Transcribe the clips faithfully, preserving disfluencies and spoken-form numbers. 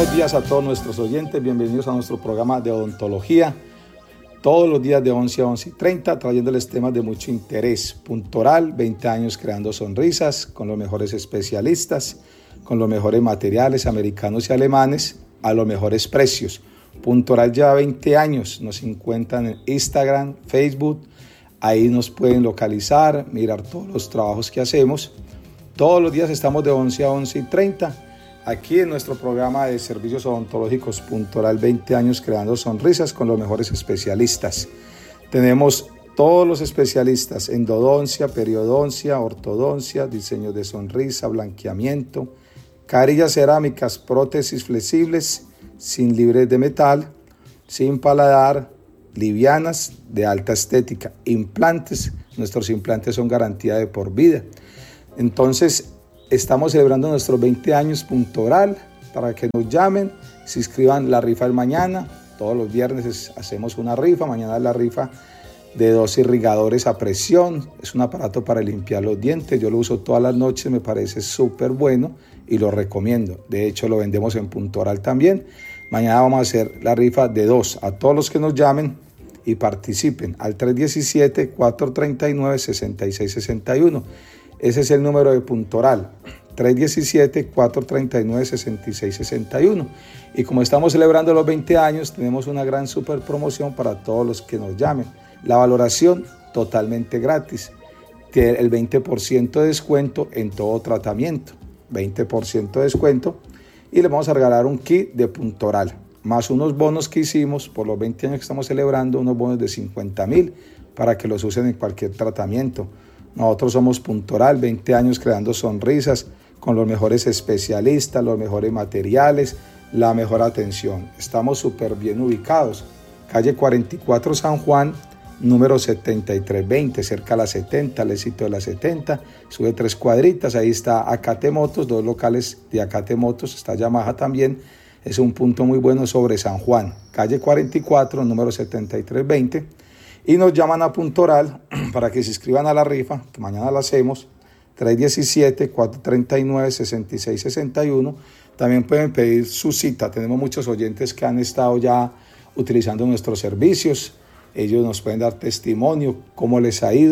buenos días a todos nuestros oyentes, bienvenidos a nuestro programa de odontología, todos los días de once a once y treinta, trayéndoles temas de mucho interés. Puntoral, veinte años creando sonrisas, con los mejores especialistas, con los mejores materiales americanos y alemanes, a los mejores precios. Puntoral lleva veinte años, nos encuentran en Instagram, Facebook, ahí nos pueden localizar, mirar todos los trabajos que hacemos. Todos los días estamos de once a once y treinta, aquí en nuestro programa de servicios odontológicos Puntoral, veinte años creando sonrisas con los mejores especialistas. Tenemos todos los especialistas: endodoncia, periodoncia, ortodoncia, diseño de sonrisa, blanqueamiento, carillas cerámicas, prótesis flexibles, sin libres de metal, sin paladar, livianas, de alta estética, implantes. Nuestros implantes son garantía de por vida. Entonces, estamos celebrando nuestros veinte años Puntoral, para que nos llamen, se inscriban la rifa del mañana. Todos los viernes hacemos una rifa. Mañana es la rifa de dos irrigadores a presión. Es un aparato para limpiar los dientes. Yo lo uso todas las noches, me parece súper bueno y lo recomiendo. De hecho, lo vendemos en Puntoral también. Mañana vamos a hacer la rifa de dos. A todos los que nos llamen y participen al tres uno siete, cuatro tres nueve, seis seis seis uno. Ese es el número de Puntoral, tres uno siete, cuatro tres nueve, seis seis seis uno. Y como estamos celebrando los veinte años, tenemos una gran super promoción para todos los que nos llamen. La valoración totalmente gratis, tiene el veinte por ciento de descuento en todo tratamiento, veinte por ciento de descuento, y le vamos a regalar un kit de Puntoral, más unos bonos que hicimos por los veinte años que estamos celebrando, unos bonos de cincuenta mil para que los usen en cualquier tratamiento. Nosotros somos Puntoral, veinte años creando sonrisas con los mejores especialistas, los mejores materiales, la mejor atención. Estamos súper bien ubicados. Calle cuarenta y cuatro San Juan, número setenta y tres veinte, cerca a la setenta, al éxito de la setenta. Sube tres cuadritas, ahí está Acate Motos, dos locales de Acate Motos, está Yamaha también. Es un punto muy bueno sobre San Juan. Calle cuarenta y cuatro, número setenta y tres veinte. Y nos llaman a Puntoral para que se inscriban a la rifa, que mañana la hacemos, tres uno siete, cuatro tres nueve, seis seis seis uno. También pueden pedir su cita. Tenemos muchos oyentes que han estado ya utilizando nuestros servicios. Ellos nos pueden dar testimonio, cómo les ha ido.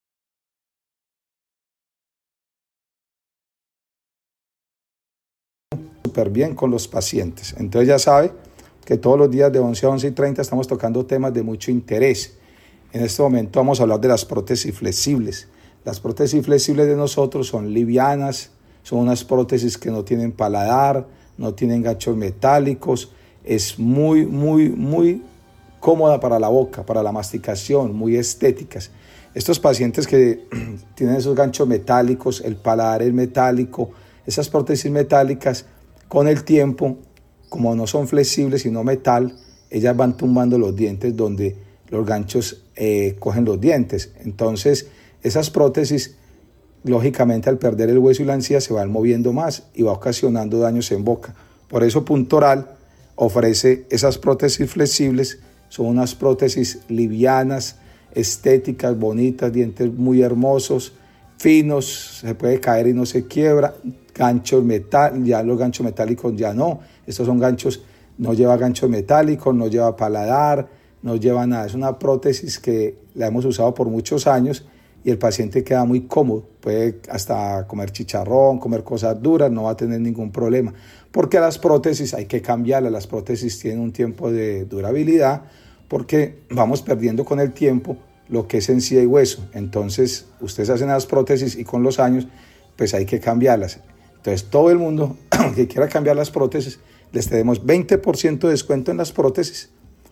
Súper bien con los pacientes. Entonces ya sabe que todos los días de once a once y treinta estamos tocando temas de mucho interés. En este momento vamos a hablar de las prótesis flexibles. Las prótesis flexibles de nosotros son livianas, son unas prótesis que no tienen paladar, no tienen ganchos metálicos, es muy, muy, muy cómoda para la boca, para la masticación, muy estéticas. Estos pacientes que tienen esos ganchos metálicos, el paladar es metálico, esas prótesis metálicas, con el tiempo, como no son flexibles sino metal, ellas van tumbando los dientes donde los ganchos eh, cogen los dientes. Entonces, esas prótesis, lógicamente, al perder el hueso y la encía, se van moviendo más y va ocasionando daños en boca. Por eso Puntoral ofrece esas prótesis flexibles. Son unas prótesis livianas, estéticas, bonitas, dientes muy hermosos, finos, se puede caer y no se quiebra. Ganchos metal, ya los ganchos metálicos ya no. Estos son ganchos, no lleva ganchos metálicos, no lleva paladar, no lleva nada. Es una prótesis que la hemos usado por muchos años y el paciente queda muy cómodo. Puede hasta comer chicharrón, comer cosas duras, no va a tener ningún problema. Porque las prótesis hay que cambiarlas. Las prótesis tienen un tiempo de durabilidad porque vamos perdiendo con el tiempo lo que es encía y hueso. Entonces, ustedes hacen las prótesis y con los años, pues hay que cambiarlas. Entonces, todo el mundo que quiera cambiar las prótesis, les tenemos veinte por ciento de descuento en las prótesis.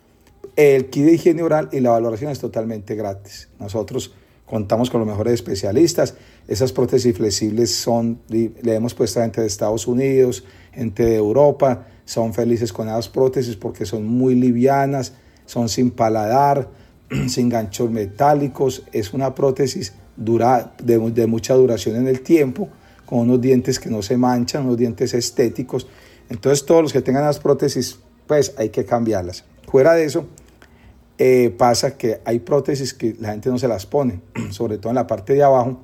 El kit de higiene oral y la valoración es totalmente gratis. Nosotros contamos con los mejores especialistas. Esas prótesis flexibles son, le hemos puesto a gente de Estados Unidos, gente de Europa, son felices con esas prótesis porque son muy livianas, son sin paladar, sin ganchos metálicos. Es una prótesis dura, de, de mucha duración en el tiempo, con unos dientes que no se manchan, unos dientes estéticos. Entonces todos los que tengan las prótesis, pues hay que cambiarlas. Fuera de eso, eh, pasa que hay prótesis que la gente no se las pone, sobre todo en la parte de abajo,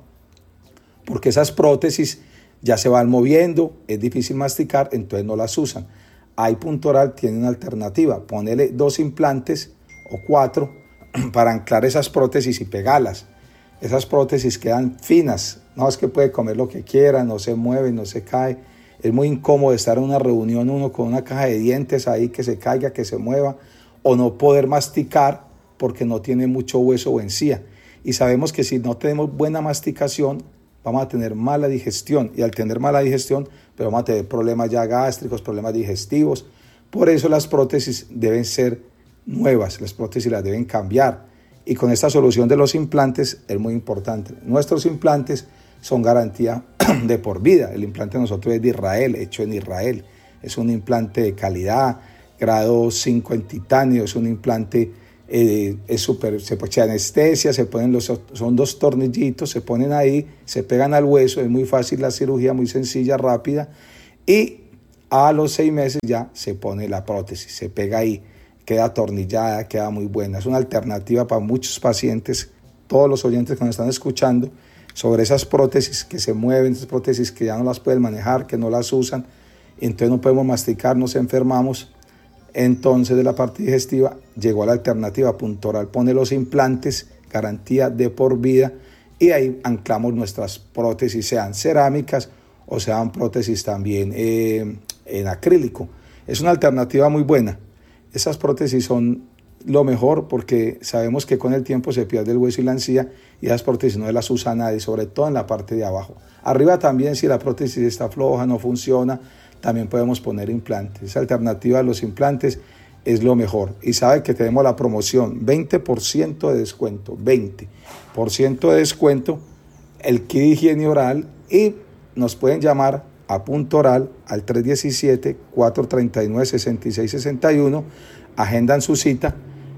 porque esas prótesis ya se van moviendo, es difícil masticar, entonces no las usan. Ahí Puntoral tiene una alternativa, ponele dos implantes o cuatro para anclar esas prótesis y pegarlas. Esas prótesis quedan finas, no es que puede comer lo que quiera, no se mueve, no se cae. Es muy incómodo estar en una reunión uno con una caja de dientes ahí que se caiga, que se mueva, o no poder masticar porque no tiene mucho hueso o encía. Y sabemos que si no tenemos buena masticación, vamos a tener mala digestión. Y al tener mala digestión, pues vamos a tener problemas ya gástricos, problemas digestivos. Por eso las prótesis deben ser nuevas, las prótesis las deben cambiar. Y con esta solución de los implantes es muy importante. Nuestros implantes son garantía de por vida. El implante de nosotros es de Israel, hecho en Israel. Es un implante de calidad, grado cinco en titanio, es un implante, eh, es súper, se pone anestesia, se ponen los, son dos tornillitos, se ponen ahí, se pegan al hueso, es muy fácil la cirugía, muy sencilla, rápida, y a los seis meses ya se pone la prótesis, se pega ahí, queda atornillada, queda muy buena. Es una alternativa para muchos pacientes, todos los oyentes que nos están escuchando, sobre esas prótesis que se mueven, esas prótesis que ya no las pueden manejar, que no las usan, entonces no podemos masticar, nos enfermamos. Entonces de la parte digestiva llegó la alternativa. Puntoral pone los implantes, garantía de por vida, y ahí anclamos nuestras prótesis, sean cerámicas o sean prótesis también eh, en acrílico. Es una alternativa muy buena. Esas prótesis son lo mejor porque sabemos que con el tiempo se pierde el hueso y la encía, y esas prótesis no las usa nadie, sobre todo en la parte de abajo. Arriba también, si la prótesis está floja, no funciona, también podemos poner implantes. Esa alternativa a los implantes es lo mejor. Y sabe que tenemos la promoción, veinte por ciento de descuento, veinte por ciento de descuento, el kit de higiene oral, y nos pueden llamar a Puntoral al tres uno siete, cuatro tres nueve, seis seis seis uno, agendan su cita,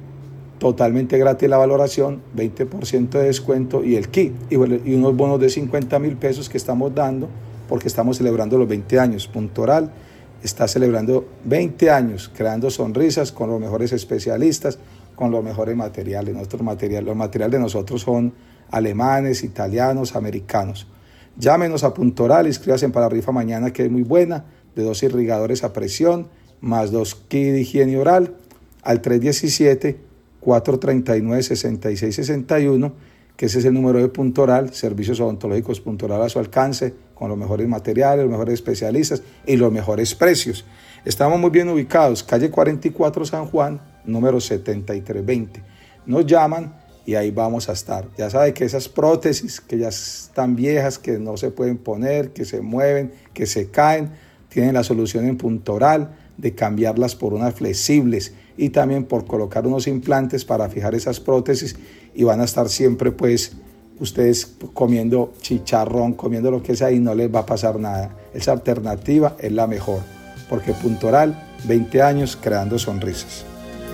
totalmente gratis la valoración, veinte por ciento de descuento y el kit, y, y unos bonos de cincuenta mil pesos que estamos dando porque estamos celebrando los veinte años. Puntoral está celebrando veinte años creando sonrisas con los mejores especialistas, con los mejores materiales. Nuestros materiales, los materiales de nosotros son alemanes, italianos, americanos. Llámenos a Puntoral, inscríbase para la rifa mañana, que es muy buena, de dos irrigadores a presión, más dos kits de higiene oral, al tres uno siete, cuatro tres nueve, seis seis seis uno, que ese es el número de Puntoral, servicios odontológicos Puntoral a su alcance, con los mejores materiales, los mejores especialistas y los mejores precios. Estamos muy bien ubicados, calle cuarenta y cuatro San Juan, número setenta y tres veinte. Nos llaman y ahí vamos a estar. Ya sabe que esas prótesis que ya están viejas, que no se pueden poner, que se mueven, que se caen, tienen la solución en Puntoral de cambiarlas por unas flexibles y también por colocar unos implantes para fijar esas prótesis, y van a estar siempre pues ustedes comiendo chicharrón, comiendo lo que sea, y no les va a pasar nada. Esa alternativa es la mejor, porque Puntoral, veinte años creando sonrisas.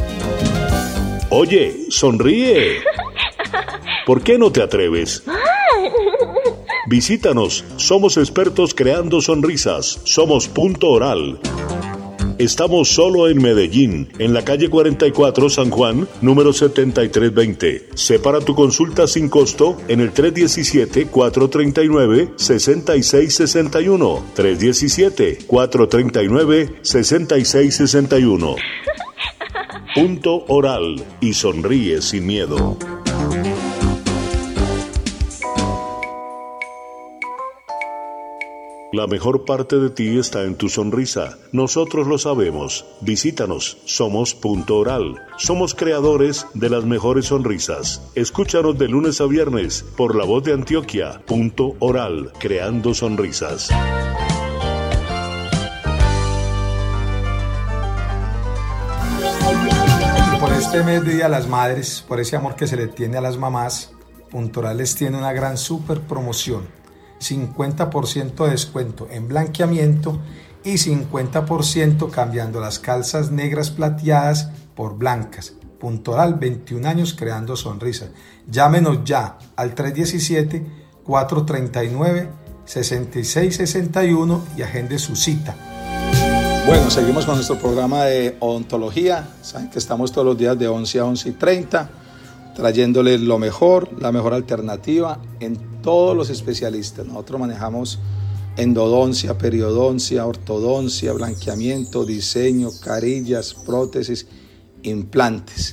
Oye, sonríe. ¿Por qué no te atreves? Visítanos, somos expertos creando sonrisas, somos Punto Oral. Estamos solo en Medellín, en la calle cuarenta y cuatro San Juan, número setenta y tres veinte. Separa tu consulta sin costo en el tres uno siete, cuatro tres nueve, seis seis seis uno. tres uno siete, cuatro tres nueve, seis seis seis uno. Punto Oral, y sonríe sin miedo. La mejor parte de ti está en tu sonrisa. Nosotros lo sabemos. Visítanos. Somos Punto Oral. Somos creadores de las mejores sonrisas. Escúchanos de lunes a viernes por La Voz de Antioquia. Punto Oral. Creando sonrisas. Por este mes de Día de las Madres, por ese amor que se le tiene a las mamás, Puntoral les tiene una gran super promoción. cincuenta por ciento de descuento en blanqueamiento y cincuenta por ciento cambiando las calzas negras plateadas por blancas. Puntoral, veintiún años creando sonrisas. Llámenos ya al tres uno siete, cuatro tres nueve, seis seis seis uno y agende su cita. Bueno, seguimos con nuestro programa de odontología. Saben que estamos todos los días de once a once y treinta, trayéndoles lo mejor, la mejor alternativa en todos los especialistas. Nosotros manejamos endodoncia, periodoncia, ortodoncia, blanqueamiento, diseño, carillas, prótesis, implantes.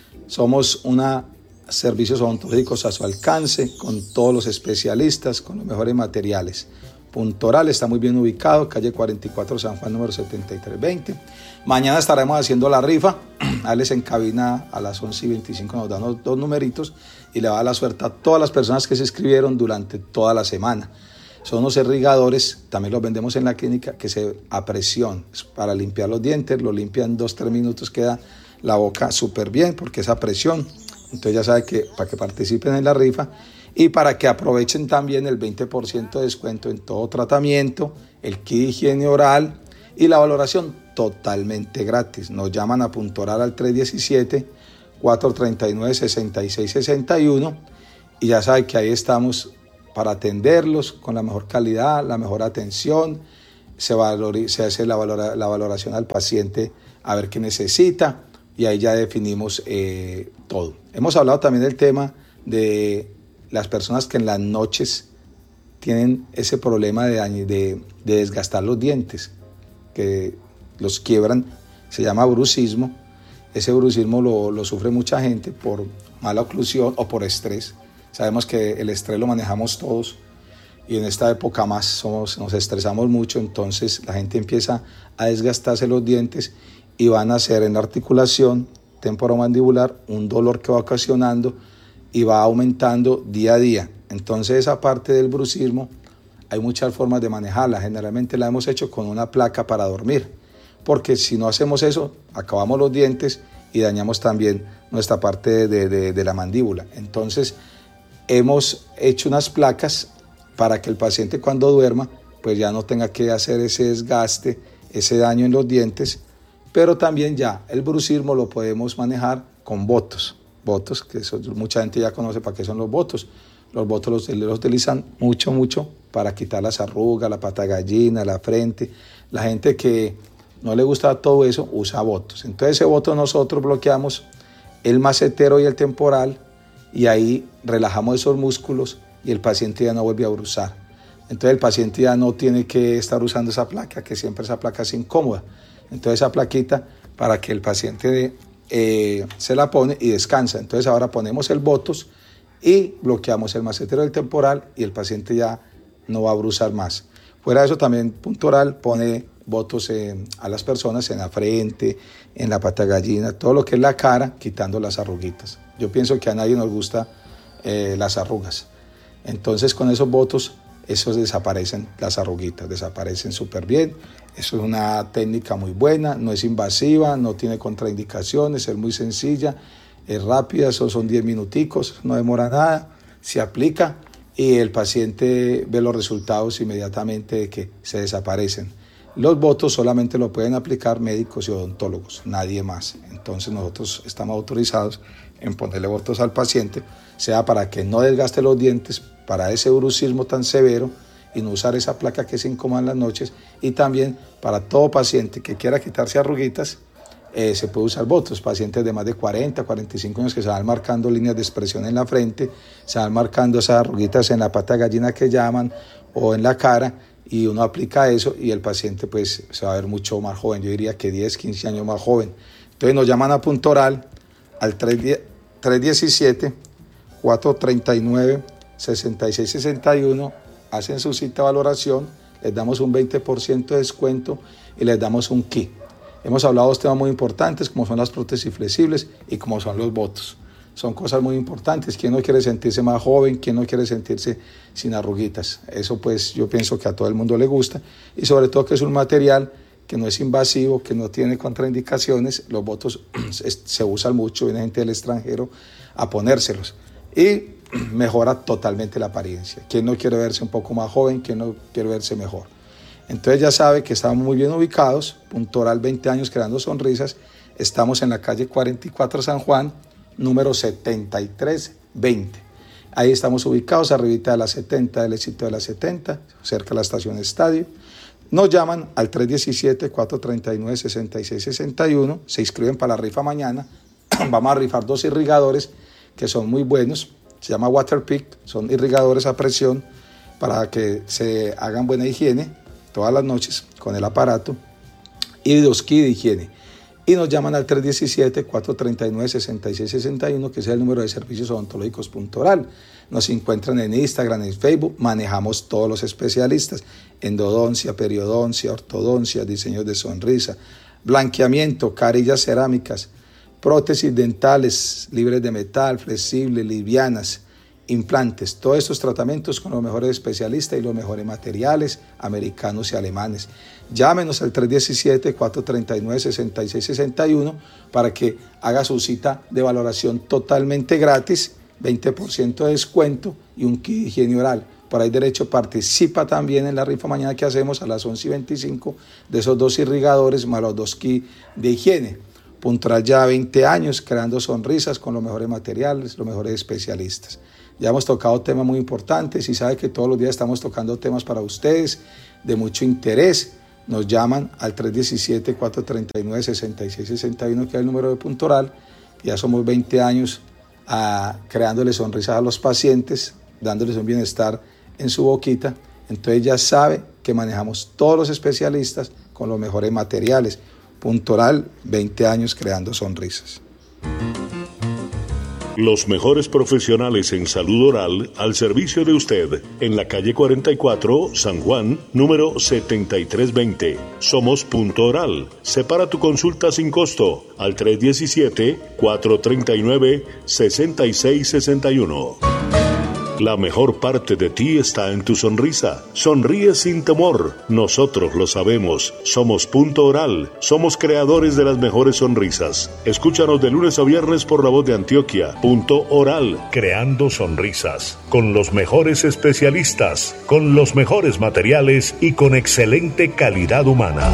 Somos un servicios odontológicos a su alcance, con todos los especialistas, con los mejores materiales. Puntoral está muy bien ubicado, calle cuarenta y cuatro San Juan, número setenta y tres veinte. Mañana estaremos haciendo la rifa. Alex en cabina a las once y veinticinco nos dan los dos numeritos y le va a dar la suerte a todas las personas que se inscribieron durante toda la semana. Son unos irrigadores, también los vendemos en la clínica, que se a presión, es para limpiar los dientes, lo limpian en dos, tres minutos, queda la boca súper bien porque es a presión. Entonces ya sabe que para que participen en la rifa y para que aprovechen también el veinte por ciento de descuento en todo tratamiento, el kit de higiene oral y la valoración totalmente gratis. Nos llaman a Puntoral al tres diecisiete, cuatro treinta y nueve, sesenta y seis sesenta y uno y ya sabe que ahí estamos para atenderlos con la mejor calidad, la mejor atención. Se, valor, se hace la, valora, la valoración al paciente a ver qué necesita y ahí ya definimos eh, todo. Hemos hablado también del tema de las personas que en las noches tienen ese problema de, de, de desgastar los dientes, que los quiebran, se llama bruxismo. Ese bruxismo lo, lo sufre mucha gente por mala oclusión o por estrés. Sabemos que el estrés lo manejamos todos y en esta época más somos, nos estresamos mucho, entonces la gente empieza a desgastarse los dientes y van a hacer en la articulación temporomandibular un dolor que va ocasionando y va aumentando día a día. Entonces esa parte del bruxismo hay muchas formas de manejarla. Generalmente la hemos hecho con una placa para dormir, porque si no hacemos eso, acabamos los dientes y dañamos también nuestra parte de, de, de la mandíbula. Entonces hemos hecho unas placas para que el paciente cuando duerma pues ya no tenga que hacer ese desgaste, ese daño en los dientes, pero también ya el bruxismo lo podemos manejar con botos. Botos, que eso, mucha gente ya conoce para qué son los botos. Los botos los, los utilizan mucho, mucho para quitar las arrugas, la pata gallina, la frente. La gente que no le gusta todo eso usa botos. Entonces ese boto nosotros bloqueamos el macetero y el temporal y ahí relajamos esos músculos y el paciente ya no vuelve a bruxar. Entonces el paciente ya no tiene que estar usando esa placa, que siempre esa placa es incómoda. Entonces esa plaquita para que el paciente eh, se la pone y descansa. Entonces ahora ponemos el botos y bloqueamos el macetero del temporal y el paciente ya no va a bruxar más. Fuera de eso también Puntoral pone botos en, a las personas en la frente, en la pata gallina, todo lo que es la cara, quitando las arruguitas. Yo pienso que a nadie nos gusta eh, las arrugas. Entonces con esos botos, esos desaparecen las arruguitas, desaparecen súper bien. Eso es una técnica muy buena, no es invasiva, no tiene contraindicaciones, es muy sencilla, es rápida, esos son diez minuticos, no demora nada, se aplica y el paciente ve los resultados inmediatamente de que se desaparecen. Los botos solamente lo pueden aplicar médicos y odontólogos, nadie más. Entonces nosotros estamos autorizados en ponerle botos al paciente, sea para que no desgaste los dientes, para ese bruxismo tan severo y no usar esa placa que se incómoda en las noches, y también para todo paciente que quiera quitarse arruguitas, eh, se puede usar botos. Pacientes de más de cuarenta, cuarenta y cinco años que se van marcando líneas de expresión en la frente, se van marcando esas arruguitas en la pata gallina que llaman o en la cara, y uno aplica eso y el paciente pues se va a ver mucho más joven, yo diría que diez, quince años más joven. Entonces nos llaman a Puntoral al tres diecisiete, cuatro treinta y nueve, sesenta y seis sesenta y uno, hacen su cita de valoración, les damos un veinte por ciento de descuento y les damos un kit. Hemos hablado de dos temas muy importantes como son las prótesis flexibles y como son los botos. Son cosas muy importantes. ¿Quién no quiere sentirse más joven? ¿Quién no quiere sentirse sin arruguitas? Eso pues yo pienso que a todo el mundo le gusta y sobre todo que es un material que no es invasivo, que no tiene contraindicaciones. Los botos se usan mucho, viene gente del extranjero a ponérselos y mejora totalmente la apariencia. ¿Quién no quiere verse un poco más joven? ¿Quién no quiere verse mejor? Entonces ya sabe que estamos muy bien ubicados. Puntoral, veinte años creando sonrisas. Estamos en la calle cuarenta y cuatro San Juan, número setenta y tres veinte. Ahí estamos ubicados, arribita de la setenta, del éxito de la setenta, cerca de la estación Estadio. Nos llaman al tres diecisiete, cuatro treinta y nueve, sesenta y seis sesenta y uno, se inscriben para la rifa mañana. Vamos a rifar dos irrigadores que son muy buenos, se llama Waterpik, son irrigadores a presión para que se hagan buena higiene todas las noches con el aparato, y dos kits de higiene. Y nos llaman al tres uno siete, cuatro tres nueve, seis seis seis uno, que es el número de servicios odontológicos Punto Oral. Nos encuentran en Instagram, en Facebook, manejamos todos los especialistas: endodoncia, periodoncia, ortodoncia, diseños de sonrisa, blanqueamiento, carillas cerámicas, prótesis dentales libres de metal, flexibles, livianas, implantes. Todos estos tratamientos con los mejores especialistas y los mejores materiales americanos y alemanes. Llámenos al tres uno siete, cuatro tres nueve, seis seis seis uno para que haga su cita de valoración totalmente gratis, veinte por ciento de descuento y un kit de higiene oral. Por ahí derecho participa también en la rifa mañana que hacemos a las once y veinticinco de esos dos irrigadores más los dos kits de higiene. Punto Oral ya veinte años creando sonrisas con los mejores materiales, los mejores especialistas. Ya hemos tocado temas muy importantes y sabe que todos los días estamos tocando temas para ustedes de mucho interés. Nos llaman al tres uno siete, cuatro tres nueve, seis seis seis uno, que es el número de Punto Oral. Ya somos veinte años a, creándole sonrisas a los pacientes, dándoles un bienestar en su boquita. Entonces ya sabe que manejamos todos los especialistas con los mejores materiales. Punto Oral, veinte años creando sonrisas. Los mejores profesionales en salud oral al servicio de usted en la calle cuarenta y cuatro, San Juan, número setenta y tres veinte. Somos Punto Oral. Separa tu consulta sin costo al tres uno siete, cuatro tres nueve, seis seis seis uno. La mejor parte de ti está en tu sonrisa. Sonríe sin temor. Nosotros lo sabemos. Somos Punto Oral. Somos creadores de las mejores sonrisas. Escúchanos de lunes a viernes por La Voz de Antioquia. Punto Oral. Creando sonrisas. Con los mejores especialistas. Con los mejores materiales y con excelente calidad humana.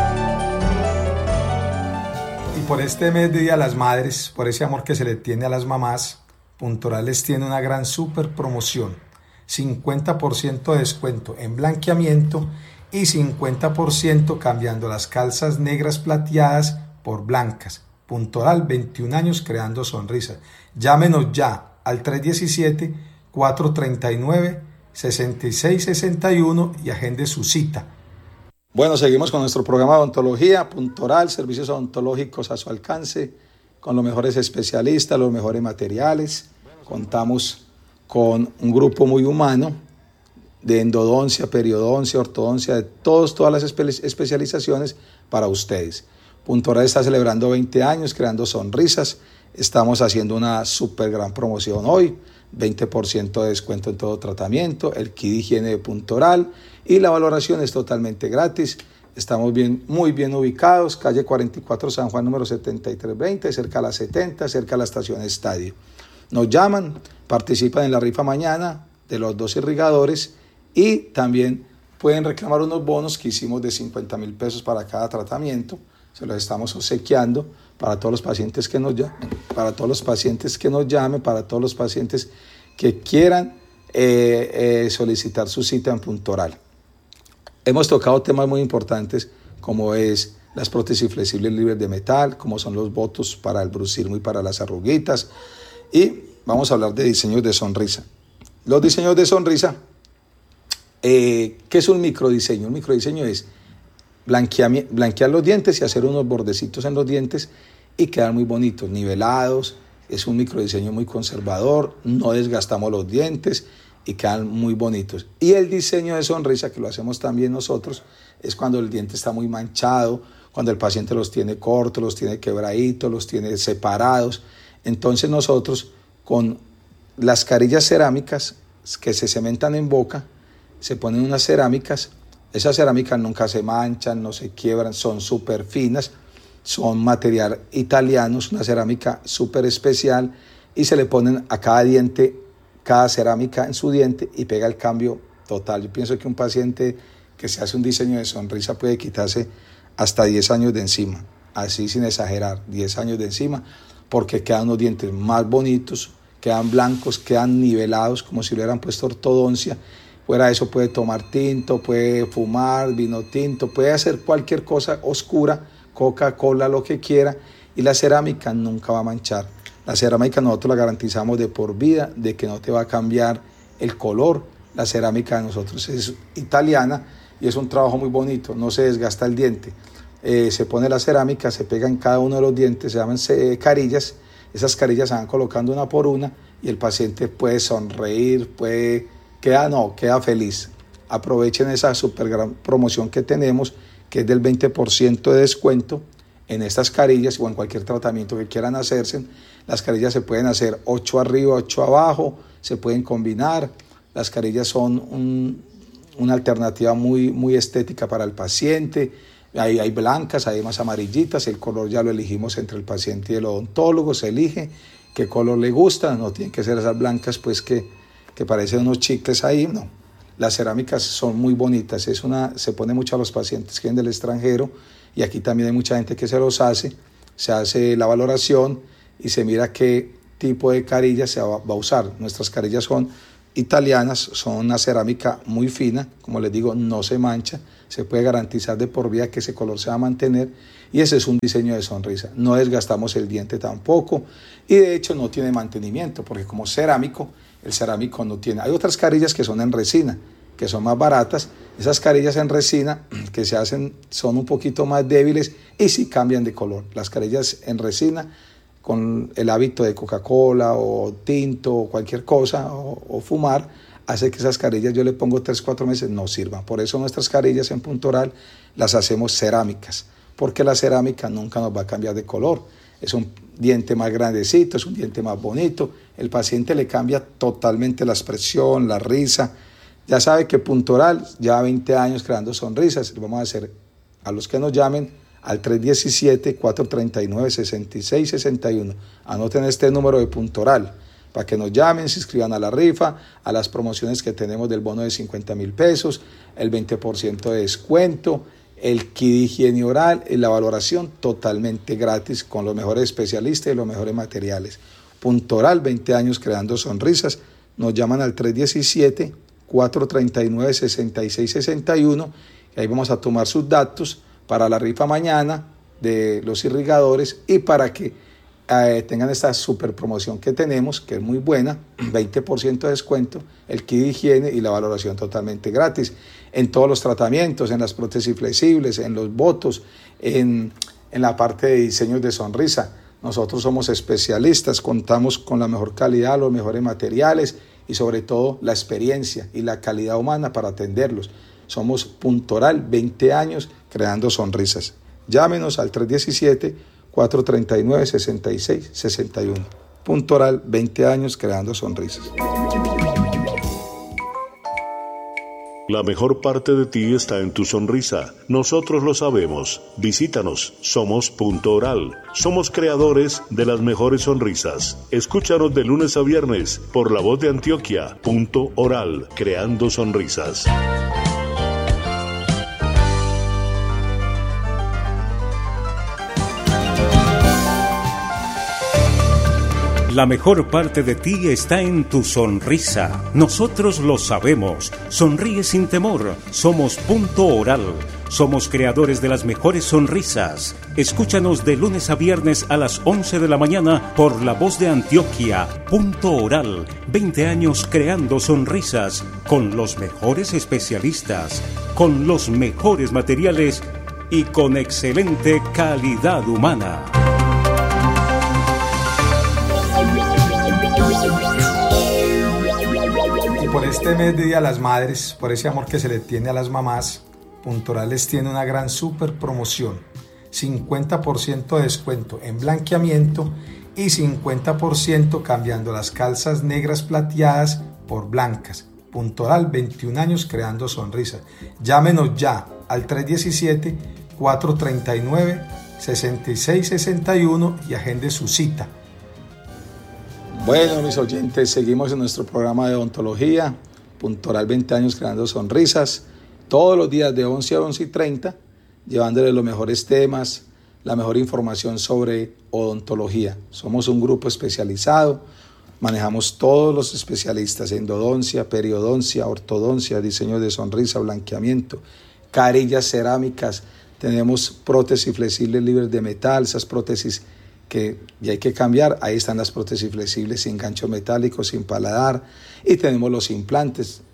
Y por este mes de Día de las Madres, por ese amor que se le tiene a las mamás, Punto Oral les tiene una gran super promoción: cincuenta por ciento de descuento en blanqueamiento y cincuenta por ciento cambiando las calzas negras plateadas por blancas. Punto Oral, veintiún años creando sonrisas. Llámenos ya al tres uno siete, cuatro tres nueve, seis seis seis uno y agende su cita. Bueno, seguimos con nuestro programa de odontología. Punto Oral, servicios odontológicos a su alcance, con los mejores especialistas, los mejores materiales. Contamos con un grupo muy humano de endodoncia, periodoncia, ortodoncia, de todos, todas las espe- especializaciones para ustedes. Punto Oral está celebrando veinte años creando sonrisas. Estamos haciendo una súper gran promoción hoy, veinte por ciento de descuento en todo tratamiento, el kit de higiene de Punto Oral, y la valoración es totalmente gratis. Estamos bien, muy bien ubicados, calle cuarenta y cuatro, San Juan, número setenta y tres veinte, cerca a la setenta, cerca a la estación Estadio. Nos llaman, participan en la rifa mañana de los dos irrigadores y también pueden reclamar unos bonos que hicimos de cincuenta mil pesos para cada tratamiento. Se los estamos obsequiando para todos los pacientes que nos llamen, para todos los pacientes que nos llamen, para todos los pacientes que quieran eh, eh, solicitar su cita en Punto Oral. Hemos tocado temas muy importantes como es las prótesis flexibles libres de metal, como son los botos para el bruxismo y para las arruguitas, y vamos a hablar de diseños de sonrisa. Los diseños de sonrisa, eh, ¿qué es un microdiseño? Un microdiseño es blanquear, blanquear los dientes y hacer unos bordecitos en los dientes y quedar muy bonitos, nivelados. Es un microdiseño muy conservador, no desgastamos los dientes y quedan muy bonitos. Y el diseño de sonrisa, que lo hacemos también nosotros, es cuando el diente está muy manchado, cuando el paciente los tiene cortos, los tiene quebraditos, los tiene separados. Entonces nosotros, con las carillas cerámicas que se cementan en boca, se ponen unas cerámicas. Esas cerámicas nunca se manchan, no se quiebran, son súper finas, son material italiano, es una cerámica súper especial, y se le ponen a cada diente, cada cerámica en su diente, y pega el cambio total. Yo pienso que un paciente que se hace un diseño de sonrisa puede quitarse hasta diez años de encima, así sin exagerar, diez años de encima, porque quedan unos dientes más bonitos, quedan blancos, quedan nivelados, como si le hubieran puesto ortodoncia. Fuera de eso puede tomar tinto, puede fumar vino tinto, puede hacer cualquier cosa oscura, Coca-Cola, lo que quiera, y la cerámica nunca va a manchar. La cerámica nosotros la garantizamos de por vida, de que no te va a cambiar el color La cerámica de nosotros es italiana y es un trabajo muy bonito, no se desgasta el diente. Eh, se pone la cerámica, se pega en cada uno de los dientes, se llaman eh, carillas. Esas carillas se van colocando una por una y el paciente puede sonreír, puede, queda, no, queda feliz. Aprovechen esa super gran promoción que tenemos, que es del veinte por ciento de descuento en estas carillas o en cualquier tratamiento que quieran hacerse. Las carillas se pueden hacer ocho arriba, ocho abajo, se pueden combinar. Las carillas son un, una alternativa muy, muy estética para el paciente. Hay, hay blancas, hay más amarillitas, el color ya lo elegimos entre el paciente y el odontólogo, se elige qué color le gusta, no tienen que ser esas blancas pues que, que parecen unos chicles ahí, no. Las cerámicas son muy bonitas, es una, se pone mucho a los pacientes que vienen del extranjero y aquí también hay mucha gente que se los hace, se hace la valoración y se mira qué tipo de carilla se va, va a usar. Nuestras carillas son italianas, son una cerámica muy fina, como les digo, no se mancha, se puede garantizar de por vida que ese color se va a mantener y ese es un diseño de sonrisa. No desgastamos el diente tampoco y de hecho no tiene mantenimiento porque como cerámico, el cerámico no tiene. Hay otras carillas que son en resina, que son más baratas. Esas carillas en resina que se hacen son un poquito más débiles y sí cambian de color. Las carillas en resina con el hábito de Coca-Cola o tinto o cualquier cosa o, o fumar, hace que esas carillas yo le pongo tres, cuatro meses, no sirvan. Por eso nuestras carillas en Punto Oral las hacemos cerámicas, porque la cerámica nunca nos va a cambiar de color. Es un diente más grandecito, es un diente más bonito, el paciente le cambia totalmente la expresión, la risa. Ya sabe que Punto Oral, ya veinte años creando sonrisas, vamos a hacer a los que nos llamen al tres uno siete, cuatro tres nueve, seis seis seis uno. Anoten este número de Punto Oral para que nos llamen, se inscriban a la rifa, a las promociones que tenemos del bono de cincuenta mil pesos, el veinte por ciento de descuento, el kit de higiene oral y la valoración totalmente gratis con los mejores especialistas y los mejores materiales. Punto Oral, veinte años creando sonrisas. Nos llaman al tres uno siete, cuatro tres nueve, seis seis seis uno y ahí vamos a tomar sus datos para la rifa mañana de los irrigadores y para que eh, tengan esta super promoción que tenemos, que es muy buena, veinte por ciento de descuento, el kit de higiene y la valoración totalmente gratis en todos los tratamientos, en las prótesis flexibles, en los botos, en, en la parte de diseños de sonrisa. Nosotros somos especialistas, contamos con la mejor calidad, los mejores materiales y sobre todo la experiencia y la calidad humana para atenderlos. Somos Punto Oral, veinte años creando sonrisas. Llámenos al tres uno siete, cuatro tres nueve, seis seis seis uno. Punto Oral, veinte años creando sonrisas. La mejor parte de ti está en tu sonrisa. Nosotros lo sabemos. Visítanos. Somos Punto Oral. Somos creadores de las mejores sonrisas. Escúchanos de lunes a viernes por La Voz de Antioquia. Punto Oral, creando sonrisas. La mejor parte de ti está en tu sonrisa. Nosotros lo sabemos. Sonríe sin temor. Somos Punto Oral. Somos creadores de las mejores sonrisas. Escúchanos de lunes a viernes a las once de la mañana por La Voz de Antioquia. Punto Oral. veinte años creando sonrisas con los mejores especialistas, con los mejores materiales y con excelente calidad humana. Por este mes de Día de las Madres, por ese amor que se le tiene a las mamás, Punto Oral les tiene una gran super promoción. cincuenta por ciento de descuento en blanqueamiento y cincuenta por ciento cambiando las calzas negras plateadas por blancas. Punto Oral, veintiún años creando sonrisas. Llámenos ya al tres uno siete, cuatro tres nueve, seis seis seis uno y agende su cita. Bueno, mis oyentes, seguimos en nuestro programa de odontología, Punto Oral, veinte años creando sonrisas, todos los días de once a once y treinta, llevándoles los mejores temas, la mejor información sobre odontología. Somos un grupo especializado, manejamos todos los especialistas, endodoncia, periodoncia, ortodoncia, diseño de sonrisa, blanqueamiento, carillas cerámicas, tenemos prótesis flexibles libres de metal, esas prótesis que ya hay que cambiar, ahí están las prótesis flexibles sin ganchos metálicos, sin paladar, y tenemos los implantes,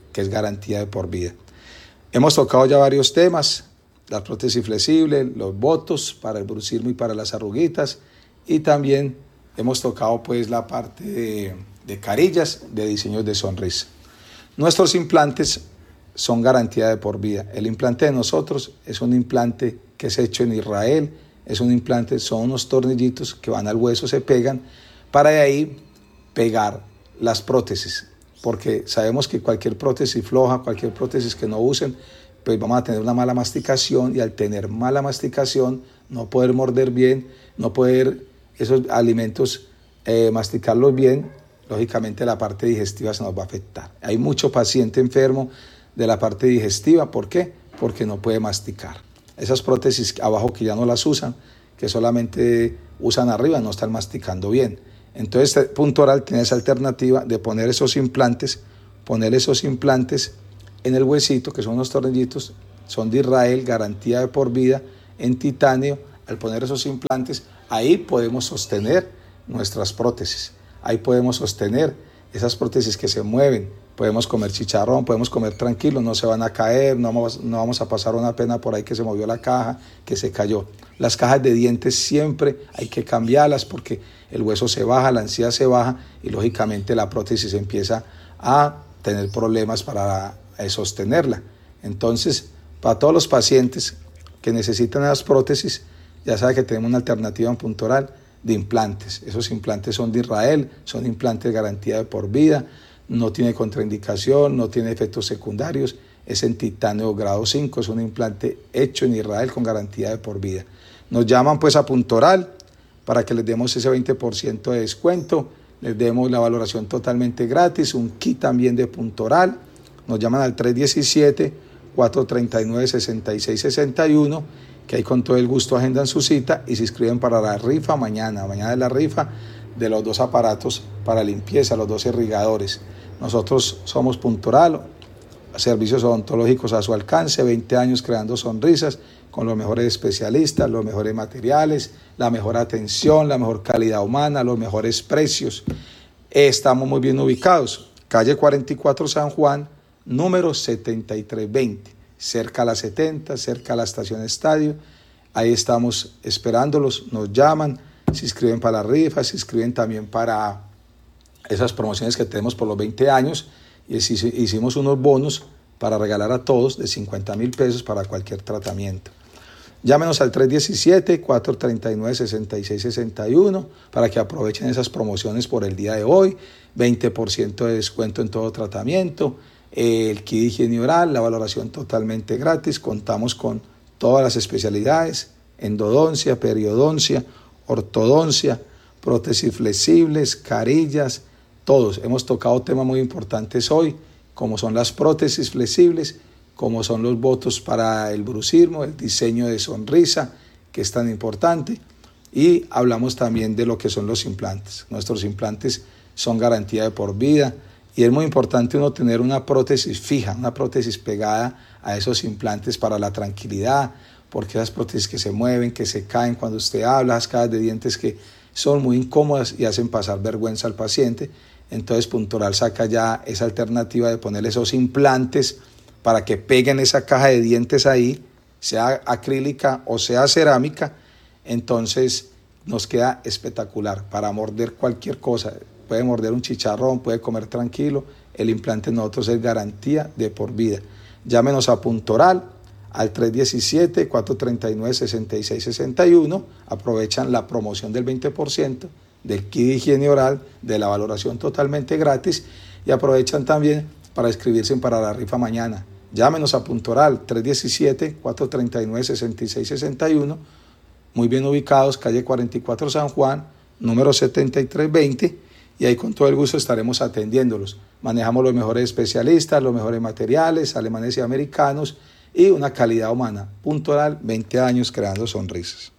que es garantía de por vida. Hemos tocado ya varios temas, la prótesis flexible, los botox para el bruxismo y para las arruguitas, y también hemos tocado pues la parte de, de carillas, de diseños de sonrisa. Nuestros implantes son garantía de por vida. El implante de nosotros es un implante que es hecho en Israel, es un implante, son unos tornillitos que van al hueso, se pegan, para de ahí pegar las prótesis, porque sabemos que cualquier prótesis floja, cualquier prótesis que no usen, pues vamos a tener una mala masticación, y al tener mala masticación, no poder morder bien, no poder esos alimentos eh, masticarlos bien, lógicamente la parte digestiva se nos va a afectar. Hay mucho paciente enfermo de la parte digestiva, ¿por qué? Porque no puede masticar. Esas prótesis abajo que ya no las usan, que solamente usan arriba, no están masticando bien. Entonces, Punto Oral tiene esa alternativa de poner esos implantes, poner esos implantes en el huesito, que son unos tornillitos, son de Israel, garantía de por vida, en titanio. Al poner esos implantes, ahí podemos sostener nuestras prótesis, ahí podemos sostener esas prótesis que se mueven, podemos comer chicharrón, podemos comer tranquilo, no se van a caer, no vamos, no vamos a pasar una pena por ahí que se movió la caja, que se cayó. Las cajas de dientes siempre hay que cambiarlas porque el hueso se baja, la encía se baja y lógicamente la prótesis empieza a tener problemas para sostenerla. Entonces, para todos los pacientes que necesitan las prótesis, ya saben que tenemos una alternativa en Punto Oral de implantes. Esos implantes son de Israel, son implantes de garantía de por vida, no tiene contraindicación, no tiene efectos secundarios, es en titanio grado cinco, es un implante hecho en Israel con garantía de por vida. Nos llaman pues a Punto Oral para que les demos ese veinte por ciento de descuento, les demos la valoración totalmente gratis, un kit también de Punto Oral. Nos llaman al tres diecisiete, cuatro treinta y nueve, sesenta y seis sesenta y uno, que ahí con todo el gusto agendan su cita y se inscriben para la rifa mañana. Mañana es la rifa de los dos aparatos para limpieza, los dos irrigadores. Nosotros somos Punto Oral, servicios odontológicos a su alcance, veinte años creando sonrisas, con los mejores especialistas, los mejores materiales, la mejor atención, la mejor calidad humana, los mejores precios. Estamos muy bien ubicados, calle cuarenta y cuatro San Juan, número setenta y tres veinte, cerca a la setenta, cerca a la estación Estadio. Ahí estamos esperándolos, nos llaman, se inscriben para la rifa, se inscriben también para esas promociones que tenemos por los veinte años, y hicimos unos bonos para regalar a todos de cincuenta mil pesos para cualquier tratamiento. Llámenos al tres diecisiete, cuatro treinta y nueve, sesenta y seis sesenta y uno para que aprovechen esas promociones por el día de hoy, veinte por ciento de descuento en todo tratamiento, el kit de higiene oral, la valoración totalmente gratis. Contamos con todas las especialidades, endodoncia, periodoncia, ortodoncia, prótesis flexibles, carillas, todos. Hemos tocado temas muy importantes hoy, como son las prótesis flexibles, como son los botox para el bruxismo, el diseño de sonrisa, que es tan importante, y hablamos también de lo que son los implantes. Nuestros implantes son garantía de por vida, y es muy importante uno tener una prótesis fija, una prótesis pegada a esos implantes para la tranquilidad, porque esas prótesis que se mueven, que se caen cuando usted habla, las cajas de dientes que son muy incómodas y hacen pasar vergüenza al paciente. Entonces Punto Oral saca ya esa alternativa de ponerle esos implantes para que peguen esa caja de dientes ahí, sea acrílica o sea cerámica. Entonces nos queda espectacular para morder cualquier cosa. Puede morder un chicharrón, puede comer tranquilo. El implante de nosotros es garantía de por vida. Llámenos a Punto Oral al tres diecisiete, cuatro treinta y nueve, sesenta y seis sesenta y uno. Aprovechan la promoción del veinte por ciento del kit de higiene oral, de la valoración totalmente gratis, y aprovechan también para inscribirse para la rifa mañana. Llámenos a Punto Oral tres diecisiete, cuatro treinta y nueve, sesenta y seis sesenta y uno, muy bien ubicados, calle cuarenta y cuatro San Juan, número setenta y tres veinte, y ahí con todo el gusto estaremos atendiéndolos. Manejamos los mejores especialistas, los mejores materiales, alemanes y americanos, y una calidad humana. Punto Oral, veinte años creando sonrisas.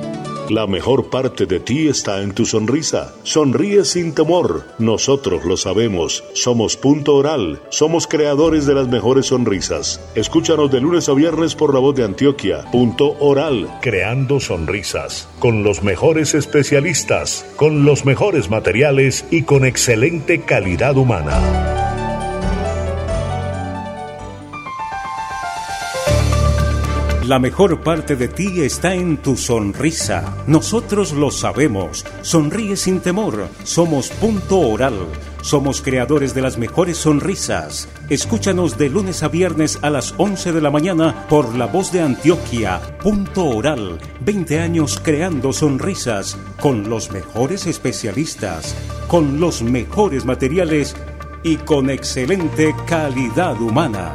La mejor parte de ti está en tu sonrisa. Sonríe sin temor. Nosotros lo sabemos. Somos Punto Oral. Somos creadores de las mejores sonrisas. Escúchanos de lunes a viernes por La Voz de Antioquia. Punto Oral. Creando sonrisas. Con los mejores especialistas, con los mejores materiales y con excelente calidad humana. La mejor parte de ti está en tu sonrisa. Nosotros lo sabemos. Sonríe sin temor. Somos Punto Oral. Somos creadores de las mejores sonrisas. Escúchanos de lunes a viernes a las once de la mañana por La Voz de Antioquia. Punto Oral. veinte años creando sonrisas con los mejores especialistas, con los mejores materiales y con excelente calidad humana.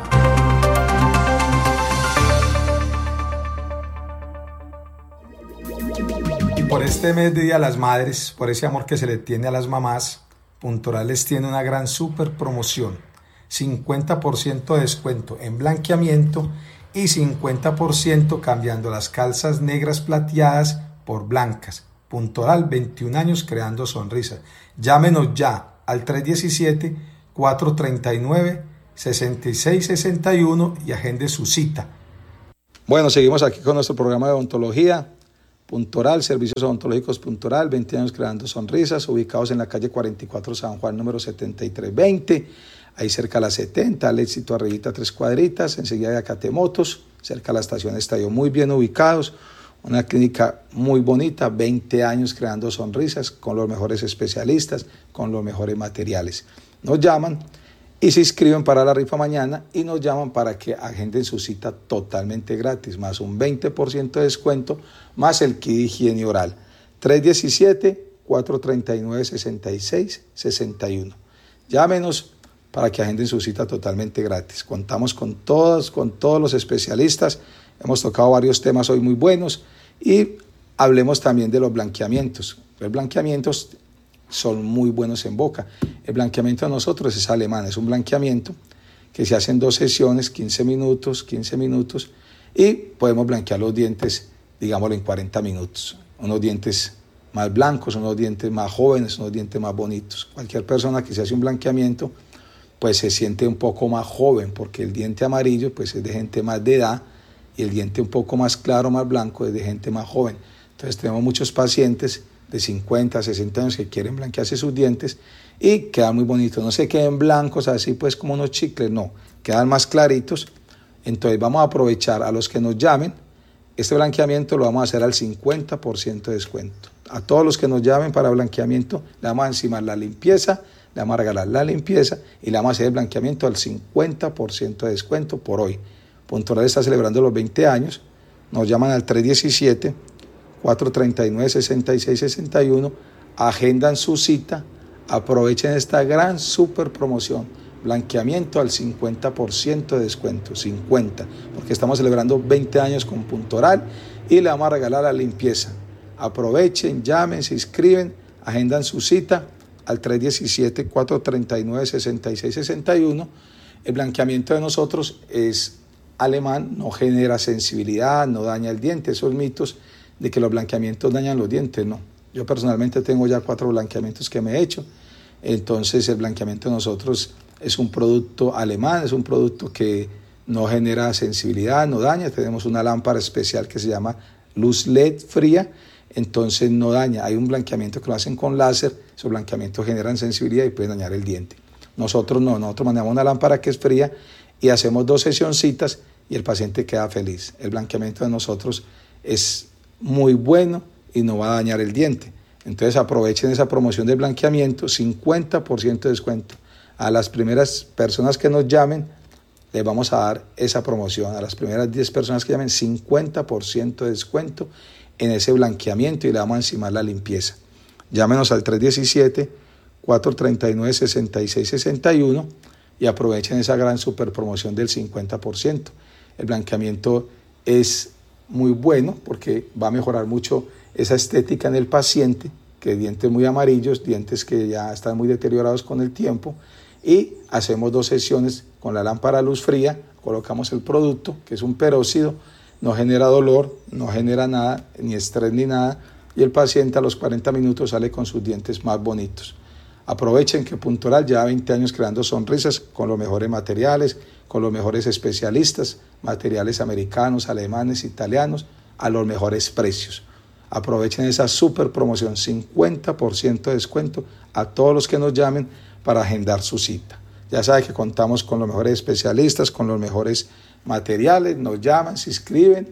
Y por este mes de Día de las Madres, por ese amor que se le tiene a las mamás, Punto Oral les tiene una gran super promoción. cincuenta por ciento de descuento en blanqueamiento y cincuenta por ciento cambiando las calzas negras plateadas por blancas. Punto Oral, veintiún años creando sonrisas. Llámenos ya al tres uno siete, cuatro tres nueve, seis seis seis uno y agende su cita. Bueno, seguimos aquí con nuestro programa de odontología. Punto Oral, servicios odontológicos Punto Oral, veinte años creando sonrisas, ubicados en la calle cuarenta y cuatro San Juan, número setenta y tres veinte, ahí cerca a la setenta, al éxito arribita tres cuadritas, enseguida de Acatemotos, cerca a la estación Estadio, muy bien ubicados, una clínica muy bonita, veinte años creando sonrisas, con los mejores especialistas, con los mejores materiales. Nos llaman y se inscriben para la rifa mañana y nos llaman para que agenden su cita totalmente gratis, más un veinte por ciento de descuento, más el kit de higiene oral. tres uno siete, cuatro tres nueve, seis seis seis uno. Llámenos para que agenden su cita totalmente gratis. Contamos con todos, con todos los especialistas. Hemos tocado varios temas hoy muy buenos y hablemos también de los blanqueamientos. Los blanqueamientos son muy buenos en boca. El blanqueamiento de nosotros es alemán, es un blanqueamiento que se hace en dos sesiones, quince minutos, quince minutos, y podemos blanquear los dientes, digámoslo, en cuarenta minutos. Unos dientes más blancos, unos dientes más jóvenes, unos dientes más bonitos. Cualquier persona que se hace un blanqueamiento, pues se siente un poco más joven, porque el diente amarillo pues es de gente más de edad, y el diente un poco más claro, más blanco, es de gente más joven. Entonces tenemos muchos pacientes de cincuenta, sesenta años que quieren blanquearse sus dientes y quedan muy bonitos, no se queden blancos así pues como unos chicles, no, quedan más claritos. Entonces vamos a aprovechar a los que nos llamen, este blanqueamiento lo vamos a hacer al cincuenta por ciento de descuento. A todos los que nos llamen para blanqueamiento le vamos a encimar la limpieza, le vamos a regalar la limpieza y le vamos a hacer el blanqueamiento al cincuenta por ciento de descuento por hoy. Punto Oral está celebrando los veinte años, nos llaman al tres uno siete, cuatro tres nueve, seis seis seis uno, agendan su cita, aprovechen esta gran super promoción, blanqueamiento al cincuenta por ciento de descuento, cincuenta, porque estamos celebrando veinte años con Punto Oral y le vamos a regalar la limpieza. Aprovechen, llamen, se inscriben, agendan su cita al tres uno siete, cuatro tres nueve, seis seis seis uno. El blanqueamiento de nosotros es alemán, no genera sensibilidad, no daña el diente, esos mitos de que los blanqueamientos dañan los dientes, no. Yo personalmente tengo ya cuatro blanqueamientos que me he hecho, entonces el blanqueamiento de nosotros es un producto alemán, es un producto que no genera sensibilidad, no daña. Tenemos una lámpara especial que se llama luz L E D fría, entonces no daña. Hay un blanqueamiento que lo hacen con láser, esos blanqueamientos generan sensibilidad y pueden dañar el diente. Nosotros no, nosotros manejamos una lámpara que es fría y hacemos dos sesioncitas y el paciente queda feliz. El blanqueamiento de nosotros es muy bueno y no va a dañar el diente. Entonces aprovechen esa promoción de blanqueamiento, cincuenta por ciento de descuento. A las primeras personas que nos llamen, les vamos a dar esa promoción. A las primeras diez personas que llamen, cincuenta por ciento de descuento en ese blanqueamiento y le vamos a encimar la limpieza. Llámenos al tres uno siete, cuatro tres nueve, seis seis seis uno y aprovechen esa gran super promoción del cincuenta por ciento. El blanqueamiento es muy bueno porque va a mejorar mucho esa estética en el paciente, que dientes muy amarillos, dientes que ya están muy deteriorados con el tiempo, y hacemos dos sesiones con la lámpara luz fría, colocamos el producto, que es un peróxido, no genera dolor, no genera nada, ni estrés ni nada, y el paciente a los cuarenta minutos sale con sus dientes más bonitos. Aprovechen que Punto Oral lleva veinte años creando sonrisas con los mejores materiales, con los mejores especialistas, materiales americanos, alemanes, italianos, a los mejores precios. Aprovechen esa super promoción, cincuenta por ciento de descuento a todos los que nos llamen para agendar su cita. Ya saben que contamos con los mejores especialistas, con los mejores materiales, nos llaman, se inscriben,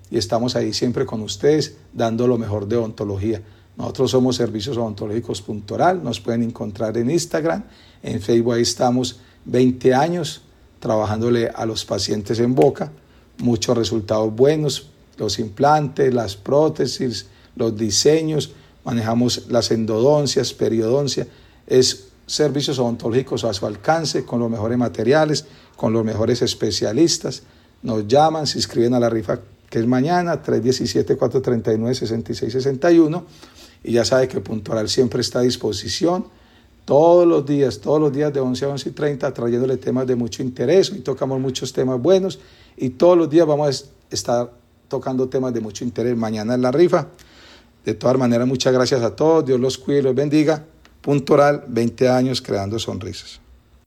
y estamos ahí siempre con ustedes dando lo mejor de odontología. Nosotros somos Servicios Odontológicos Puntoral, nos pueden encontrar en Instagram, en Facebook, ahí estamos veinte años trabajándole a los pacientes en boca, muchos resultados buenos, los implantes, las prótesis, los diseños, manejamos las endodoncias, periodoncia, es servicios odontológicos a su alcance, con los mejores materiales, con los mejores especialistas. Nos llaman, se inscriben a la rifa que es mañana, tres uno siete, cuatro tres nueve, seis seis seis uno, y ya sabe que Puntoral siempre está a disposición, todos los días, todos los días de once a once y treinta, trayéndole temas de mucho interés. Hoy tocamos muchos temas buenos, y todos los días vamos a estar tocando temas de mucho interés. Mañana es la rifa. De todas maneras, muchas gracias a todos, Dios los cuide y los bendiga. Puntoral, veinte años creando sonrisas.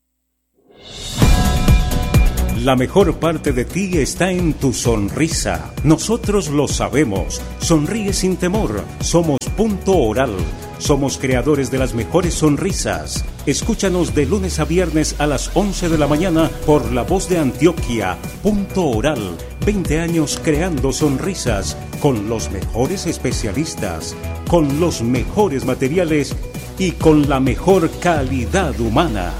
La mejor parte de ti está en tu sonrisa. Nosotros lo sabemos. Sonríe sin temor. Somos Punto Oral. Somos creadores de las mejores sonrisas. Escúchanos de lunes a viernes a las once de la mañana por La Voz de Antioquia. Punto Oral. veinte años creando sonrisas con los mejores especialistas, con los mejores materiales y con la mejor calidad humana.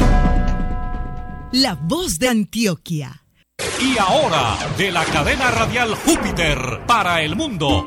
La Voz de Antioquia. Y ahora, de la cadena radial Júpiter para el mundo,